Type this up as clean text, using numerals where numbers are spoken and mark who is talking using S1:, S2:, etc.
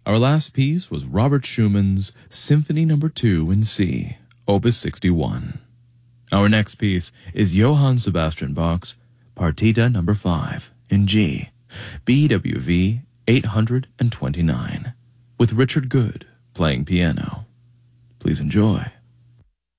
S1: Our last piece was Robert Schumann's Symphony No. 2 in C, Opus 61. Our next piece is Johann Sebastian Bach's Partita No. 5 in G, BWV 829, with Richard Good playing piano. Please enjoy.